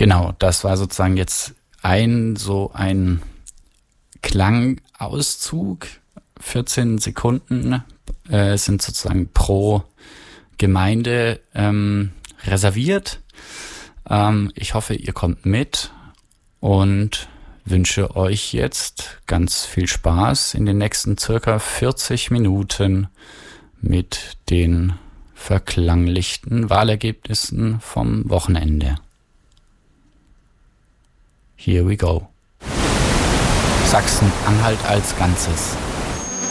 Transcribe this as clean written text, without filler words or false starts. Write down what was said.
Genau, das war sozusagen jetzt ein Klangauszug. 14 Sekunden sind sozusagen pro Gemeinde reserviert. Ich hoffe, ihr kommt mit und wünsche euch jetzt ganz viel Spaß in den nächsten circa 40 Minuten mit den verklanglichten Wahlergebnissen vom Wochenende. Here we go. Sachsen-Anhalt als Ganzes.